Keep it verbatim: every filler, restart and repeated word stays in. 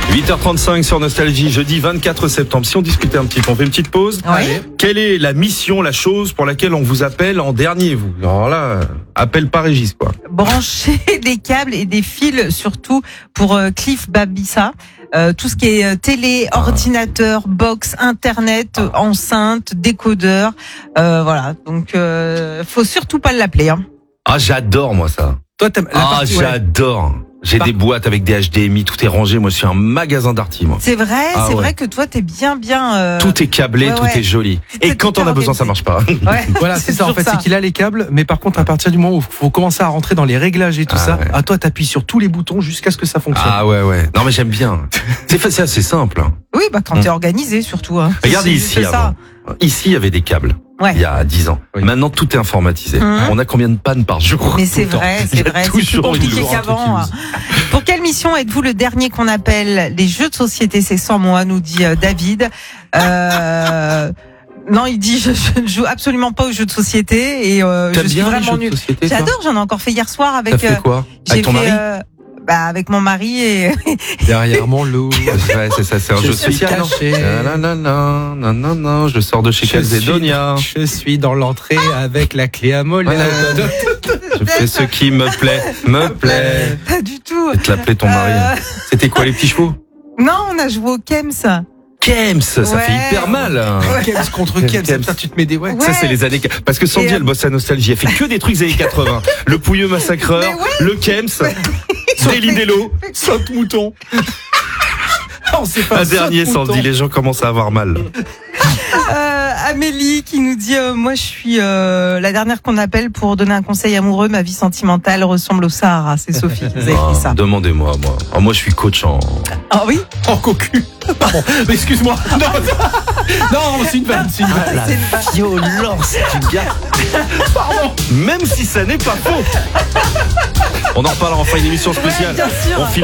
huit heures trente-cinq sur Nostalgie, jeudi vingt-quatre septembre. Si on discutait un petit peu, on fait une petite pause. Oui. Quelle est la mission, la chose pour laquelle on vous appelle en dernier, vous? Alors là, appel par Régis, quoi. Brancher des câbles et des fils, surtout pour euh, Cliff Babissa. Euh, tout ce qui est euh, télé, Ah. ordinateur, box, internet, euh, enceinte, décodeur. Euh, voilà. Donc, euh, faut surtout pas l'appeler. Hein. Ah, j'adore, moi, ça. Toi, t'aimes la Ah, partie, ouais. j'adore. J'ai Par- des boîtes avec des H D M I, tout est rangé. Moi, je suis un magasin d'arty, moi. C'est vrai, Ah c'est ouais. vrai que toi, t'es bien, bien. Euh... Tout est câblé, ouais, tout ouais. est joli. Tout Et est quand on a besoin, ça marche pas. Ouais, Voilà, c'est ça en toujours fait, c'est qu'il a les câbles, mais par contre, à partir du moment où il faut commencer à rentrer dans les réglages et tout Ah ça, ouais. à toi, t'appuies sur tous les boutons jusqu'à ce que ça fonctionne. Ah ouais, ouais. Non, mais j'aime bien. C'est fa- c'est assez simple. hein. Oui, bah quand Hum. t'es organisé, surtout. Hein. Regardez C'est ici, juste ça. avant. Ici, il y avait des câbles. Ouais. Il y a dix ans. Oui. Maintenant, tout est informatisé. Hum. On a combien de pannes par jour? Mais c'est Tout le temps. vrai, Il y c'est a vrai, c'est plus toujours une compliqué loi, un truc qu'avant. qui nous- Pour quelle mission êtes-vous le dernier qu'on appelle? Les jeux de société, c'est sans moi, nous dit euh, David. Euh, non, il dit je, je ne joue absolument pas aux jeux de société et euh, T'aimes je suis bien les vraiment jeux de nulle. société, toi? J'adore, j'en ai encore fait hier soir T'as avec. fait euh, quoi? j'ai Avec ton fait, mari? euh, bah, avec mon mari et Derrière mon loup. Ouais, c'est ça, c'est un Je jeu suis social. non caché. Non, non, non, non, non, non, je sors de chez Je Calzedonia. suis, je suis dans l'entrée avec la clé à molette. Voilà. Je fais ce qui me plaît, me plaît. pas du tout. Et te l'appeler ton mari. Euh, C'était quoi, les petits chevaux? non, on a joué au Kems. Kems, ça Ouais. fait hyper mal. hein. Kems contre Kems, Kems. putain, tu te mets des ouais. Ouais. Ça, c'est les années. Parce que Sandy, Et, euh, elle bosse à Nostalgie. Elle fait que des trucs des années quatre-vingts. Le Pouilleux Massacreur, Mais ouais. le Kems, Daily Dello. Saute mouton. On sait pas. Un dernier, saute mouton. Sandy, les gens commencent à avoir mal. Euh, Amélie qui nous dit euh, moi je suis euh, la dernière qu'on appelle pour donner un conseil amoureux. Ma vie sentimentale ressemble au Sahara. C'est Sophie qui nous a écrit ça. Ah, demandez-moi, moi. Ah, moi, je suis coach en. Ah oui. En cocu. Pardon. Mais excuse-moi. Non, non, c'est une vanne, c'est une vanne. La C'est une- violence du gars. Pardon. Même si ça n'est pas faux. On en reparlera en fin d'émission spéciale. Ouais, bien sûr. On